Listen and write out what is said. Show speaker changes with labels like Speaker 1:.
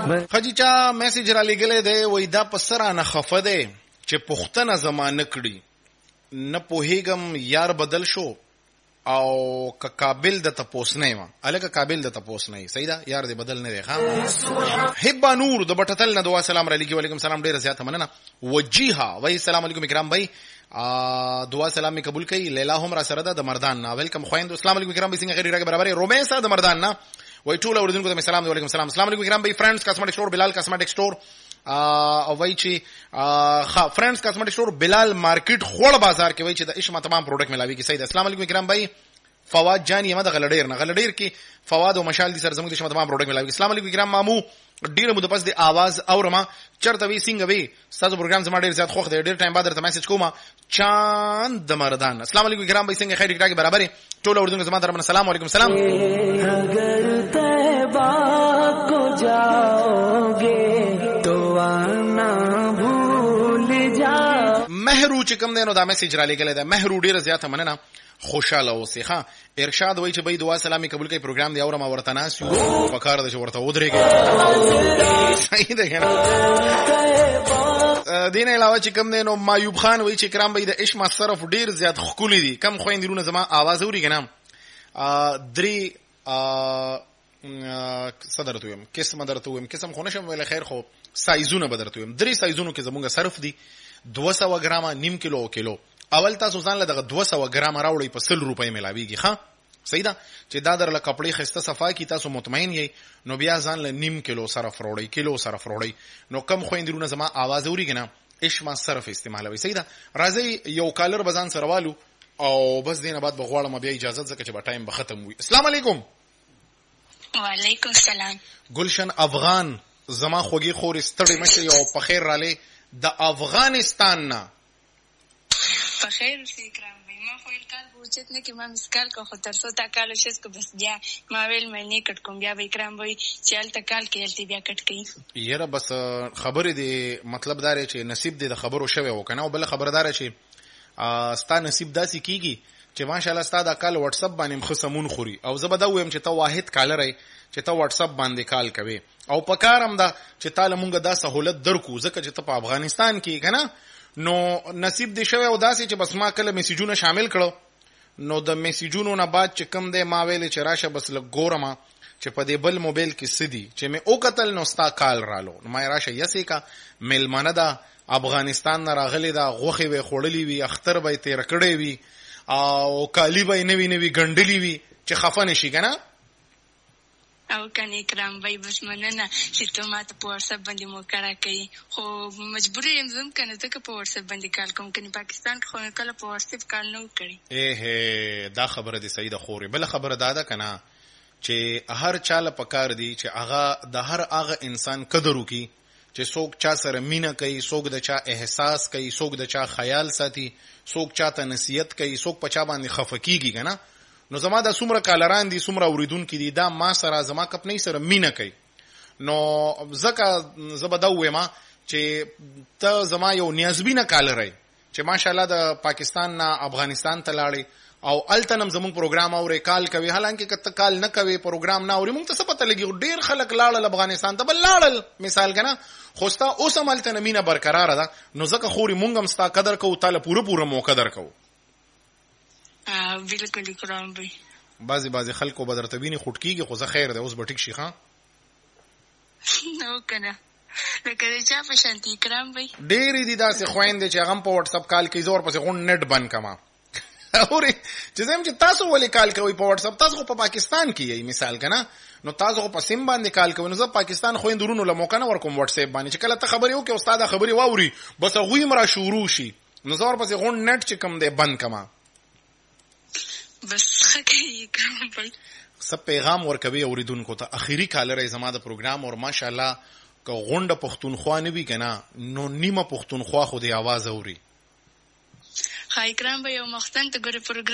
Speaker 1: خجی چا میسج را لګلې دی وای دا پسره نه خفه دی چې پښتنه زمانه کړي نه پوهیګم یار بدل شو او که قابل د تپوس نه ما الګه قابل د تپوس نه صحیح ده یار دې بدل نه دی ها حبا نور د بټتل نه دعا سلام علیکم وعلیکم سلام ډیر زیات مننه وجیها وای السلام علیکم کرام بھائی دعا سلام می قبول کړي لیلا هم را سره ده د مردان نه ویلکم خويند السلام علیکم کرام بھائی څنګه غیر راګه برابر رومیسا د مردان نه وای ټول اوردونکو ته سلام علیکم سلام السلام علیکم کرام بھائی فرندز کاسمیټک سٹور بلال کاسمیټک سٹور او وای چې فرندز کاسمیټک سٹور بلال مارکیټ خوړ بازار کې وای چې د اشما تمام پروډکټ ملاوي کې صحیح السلام علیکم کرام بھائی فواد جان یمه د غلډیر نه غلډیر کې فواد او مشال دي سره زموږ د اشما تمام پروډکټ ملاوي السلام علیکم کرام مامو ډیر مو د پس د आवाज اورما چرته وی څنګه وی تاسو پروګرام زما ډیر زیات خوښ دی ډیر ټایم بعد درته میسج کوم چاند د مردان السلام علیکم کرام بھائی څنګه خیر ټاګه برابر ټول اردو زما درمن السلام علیکم سلام
Speaker 2: اگر طیبہ کو جاؤگے تو آنا بھول جاؤ
Speaker 1: مهرو چې کوم دی نو دا میسج را لګل دی مهرو ډیر زیات مننه خوشاله اوسې ښا ارشاد وای چې بای دعا سلامي قبول کوي پروګرام دی اورم ورته ناس یو وکړه د ورته ودرېږي صحیح ده کنه دین علاوه چې کوم دی نو مایوب خان وای چې کرام بای د اشما صرف ډیر زیات خکولې دي کم خويندرونه زما आवाज اوري کنه درې صدرته يم قسم درته يم قسم خو نشم ویل خیر خو سایزونه بدرته يم درې سایزونو کې زمونږ صرف دي 200 ګرامه نیم کیلو اول تاسو ځان له دغه 200 ګرامه راوړی په 100 روپۍ ملاويږي ښا صحیح ده چې دا در له کپړې خسته صفا کی تاسو مطمئن یې نو بیا ځان له نیم کیلو صرف راوړی کیلو صرف راوړی نو کم خويندرونه زما आवाज اوري کنه اشما صرف استعمالوي صحیح ده راځي یو کالر بزان سره والو او بس دینه بعد بغواړم بیا اجازه ځکه چې به ټایم به ختم وي السلام علیکم
Speaker 3: وعلیکم السلام
Speaker 1: گلشن افغان زما خوږی خور ستړي مشه یو په خیر رااله د افغانستان نه
Speaker 3: په خیر سي کرام ما خو کال بوجت نه کې ما مسکال کو خو تر څو تا کال شس کو بس بیا ما ویل مې نه کټ کوم بیا وکرام وای چل تا کال کې بیا کټ کړي
Speaker 1: یره بس خبرې دی مطلب دار چې نصیب دی د خبرو شوه وکنه او بل خبردار شي ستا نصیب داسي کیږي چې ماشاءالله ستا د کال واتس اپ باندې خصمون خوري او زبدا ویم چې ته واحد کالر ای چې ته واتس اپ باندې کال کوي او پکارم دا چې تعالی مونږ دا سہولت درکو ځکه چې ته په افغانستان کې کنه نو نصیب دي شوی او داسې چې بس ما کله میسیجونه شامل کړو نو د میسیجونو نه بعد چې کم دی ما ویل چې راشه بس لګورم چې په دې بل موبایل کې سدي چې مې او قتل نو ستا کال رالو نو ما راشه یسې کا ملمنه دا افغانستان نه راغلی دا غوخي وي خړلې وي اختر به تیر کړې وي او کالی به نوی ګندلې وي چې خفه نشي کنه
Speaker 3: او کنه کرام بای بس مننه چې ته ما ته په واتس اپ باندې مو کړه کوي خو مجبوری یم زم کنه ته په واتس اپ باندې کال کوم کنه پاکستان خو کله په واتس اپ کال نه کړی
Speaker 1: دا خبره دي سیده خوري بل خبره داده کنه چې هر چاله پکار دی چې هغه د هر هغه انسان قدر وکي چې څوک چا سره مینه کوي څوک د چا احساس کوي څوک د چا خیال ساتي څوک چاته نصیحت کوي څوک په چا باندې خفقېږي کنه نو زما د سمره کالران دي سمره اوریدونکو دي دا ما سره زما کپنې سره مینه کوي نو زکه زبدا وېما چې ته زما یو نیازبینه کالرای چې ماشاءالله د پاکستان نه افغانستان ته لاړې او التنم زمون پروګرام اورې کال کوي حالانکه کته کال نه کوي پروګرام نه اوري مونږ ته څه پته لګي ډیر خلک لاړل افغانستان ته بل لاړل مثال کنه خوستا اوس عملته مینه برقرار ده نو زکه خوري مونږ هم ستا قدر کوو تعالی پوره مو قدر کوو
Speaker 3: بالکل کرام بھائی
Speaker 1: بعضی خلکو بدرته ویني خټکیږي خو زه خیر ده اوس به ټیک شي ښا
Speaker 3: نو کنه لکه چا په شانتي کرام بھائی
Speaker 1: ډېری دي داسې خويندې چې هغه په واتس اپ کال کوي زور پسې غون نت بند کما اوري چې زم چې تاسو ولې کال کوي په واتس اپ تاسو په پاکستان کې یي مثال کنه نو تاسو په سیم باندې کال کوي نو زه پاکستان خويندرونو له موقع نه ورکوم واتس اپ باندې چې کله ته خبرې وکې استاد خبرې واوري بس غوي مرا شروع شي نو زور پسې غون نت چې کم دی بند کما
Speaker 3: بس خکې کرام بھائی
Speaker 1: سب پیغام ورکوي اوریدونکو ته اخیری کالر زما د پروګرام او ماشاءالله که غونډه پښتونخوا نه وی کنه نو نیمه پښتونخوا خو د आवाज اوري
Speaker 3: خای کرام بھائی او مختن ته ګره